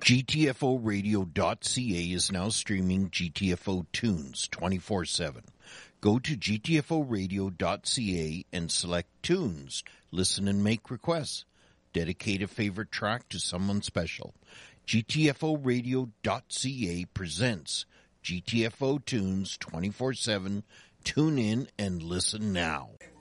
GTFOradio.ca is now streaming GTFO tunes 24/7. Go to GTFOradio.ca and select tunes. Listen and make requests. Dedicate a favorite track to someone special. GTFOradio.ca presents GTFO tunes 24/7. Tune in and listen now.